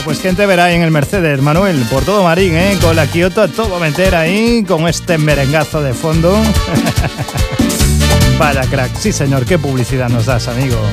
Pues quién te verá ahí en el Mercedes, Manuel, por todo Marín, con la Kioto a todo meter ahí, con este merengazo de fondo. Vaya crack, sí señor, qué publicidad nos das, amigo.